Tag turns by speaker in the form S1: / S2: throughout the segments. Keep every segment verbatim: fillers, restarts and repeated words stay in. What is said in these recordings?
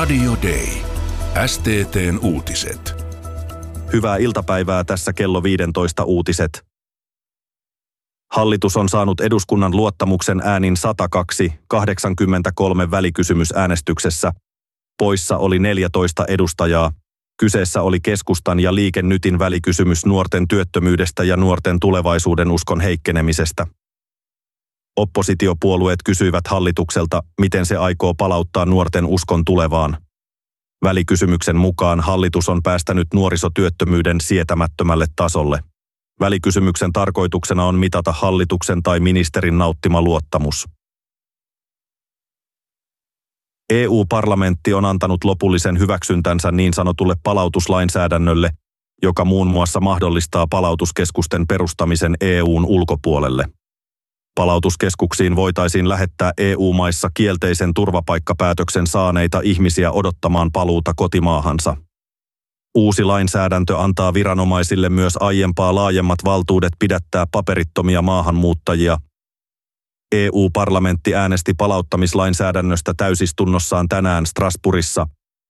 S1: Radio Day. S T T:n uutiset.
S2: Hyvää iltapäivää, tässä kello viisitoista uutiset. Hallitus on saanut eduskunnan luottamuksen äänin sata kaksi kahdeksankymmentäkolme välikysymysäänestyksessä. Poissa oli neljätoista edustajaa. Kyseessä oli Keskustan ja Liike Nytin välikysymys nuorten työttömyydestä ja nuorten tulevaisuuden uskon heikkenemisestä. Oppositiopuolueet kysyivät hallitukselta, miten se aikoo palauttaa nuorten uskon tulevaan. Välikysymyksen mukaan hallitus on päästänyt nuorisotyöttömyyden sietämättömälle tasolle. Välikysymyksen tarkoituksena on mitata hallituksen tai ministerin nauttima luottamus. E U-parlamentti on antanut lopullisen hyväksyntänsä niin sanotulle palautuslainsäädännölle, joka muun muassa mahdollistaa palautuskeskusten perustamisen E U:n ulkopuolelle. Palautuskeskuksiin voitaisiin lähettää E U-maissa kielteisen turvapaikkapäätöksen saaneita ihmisiä odottamaan paluuta kotimaahansa. Uusi lainsäädäntö antaa viranomaisille myös aiempaa laajemmat valtuudet pidättää paperittomia maahanmuuttajia. E U-parlamentti äänesti palauttamislainsäädännöstä täysistunnossaan tänään Strasbourgissa.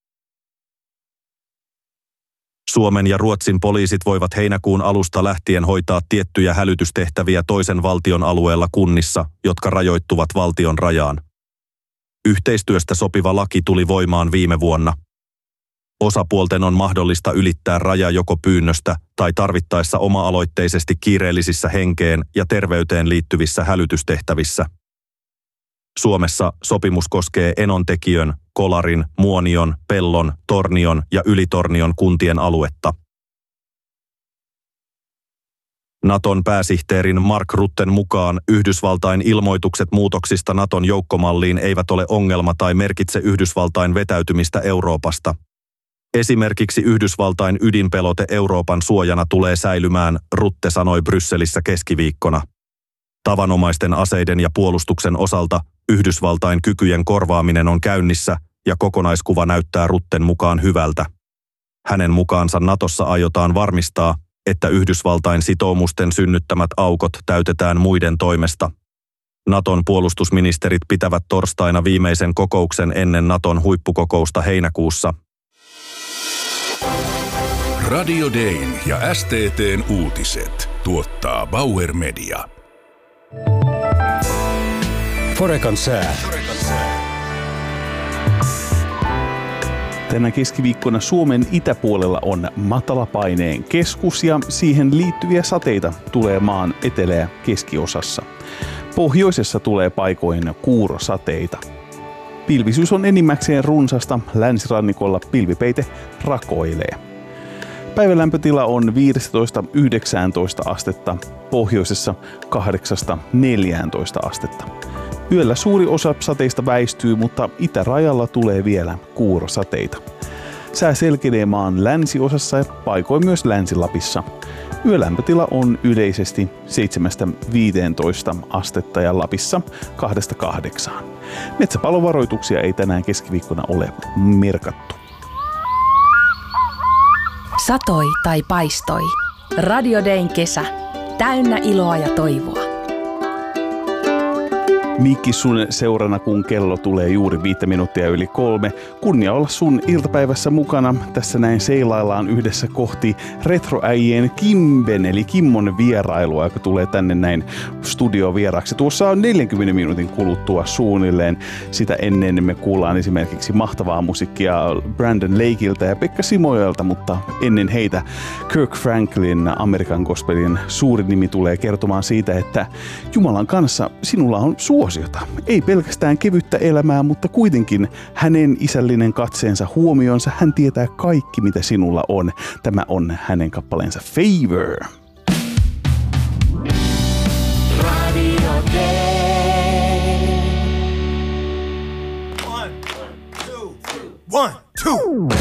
S2: Suomen ja Ruotsin poliisit voivat heinäkuun alusta lähtien hoitaa tiettyjä hälytystehtäviä toisen valtion alueella kunnissa, jotka rajoittuvat valtion rajaan. Yhteistyöstä sopiva laki tuli voimaan viime vuonna. Osapuolten on mahdollista ylittää raja joko pyynnöstä tai tarvittaessa oma-aloitteisesti kiireellisissä henkeen ja terveyteen liittyvissä hälytystehtävissä. Suomessa sopimus koskee Enontekiön, Kolarin, Muonion, Pellon, Tornion ja Ylitornion kuntien aluetta. Naton pääsihteerin Mark Rutten mukaan Yhdysvaltain ilmoitukset muutoksista Naton joukkomalliin eivät ole ongelma tai merkitse Yhdysvaltain vetäytymistä Euroopasta. Esimerkiksi Yhdysvaltain ydinpelote Euroopan suojana tulee säilymään, Rutte sanoi Brysselissä keskiviikkona. Tavanomaisten aseiden ja puolustuksen osalta Yhdysvaltain kykyjen korvaaminen on käynnissä ja kokonaiskuva näyttää Rutten mukaan hyvältä. Hänen mukaansa Natossa aiotaan varmistaa, että Yhdysvaltain sitoumusten synnyttämät aukot täytetään muiden toimesta. Naton puolustusministerit pitävät torstaina viimeisen kokouksen ennen Naton huippukokousta heinäkuussa.
S1: Radio Dayn ja S T T:n uutiset tuottaa Bauer Media.
S3: Forekan sää.
S4: Tänä keskiviikkona Suomen itäpuolella on matalapaineen keskus ja siihen liittyviä sateita tulee maan etelä- ja keskiosassa. Pohjoisessa tulee paikoin kuurosateita. Pilvisyys on enimmäkseen runsasta, länsirannikolla pilvipeite rakoilee. Päivän lämpötila on viisitoista yhdeksäntoista astetta, pohjoisessa kahdeksasta neljääntoista astetta. Yöllä suuri osa sateista väistyy, mutta itärajalla tulee vielä kuurosateita. Sää selkenee maan länsiosassa ja paikoin myös Länsi-Lapissa. Yölämpötila on yleisesti seitsemästä viiteentoista astetta ja Lapissa kahdesta kahdeksaan. Metsäpalovaroituksia ei tänään keskiviikkona ole merkattu.
S5: Satoi tai paistoi. Radio Dayn kesä. Täynnä iloa ja toivoa.
S4: Mikki sun seurana, kun kello tulee juuri viittä minuuttia yli kolme. Kunnia olla sun iltapäivässä mukana. Tässä näin seilaillaan yhdessä kohti retroäijien Kimben eli Kimmon vierailua, joka tulee tänne näin studiovieraaksi. Tuossa on neljänkymmenen minuutin kuluttua suunnilleen. Sitä ennen me kuullaan esimerkiksi mahtavaa musiikkia Brandon Lakeilta ja Pekka Simojoelta, mutta ennen heitä Kirk Franklin, Amerikan gospelin suuri nimi, tulee kertomaan siitä, että Jumalan kanssa sinulla on suosiota. Ei pelkästään kevyttä elämää, mutta kuitenkin hänen isällinen katseensa, huomionsa, hän tietää kaikki, mitä sinulla on. Tämä on hänen kappaleensa Favor.
S6: Radio Day. One, two, one, two.